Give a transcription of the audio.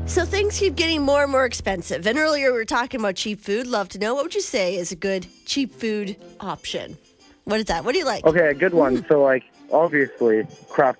So things keep getting more and more expensive. And earlier we were talking about cheap food. Love to know. What would you say is a good cheap food option? What is that? What do you like? Okay, a good one. So, like, obviously, Kraft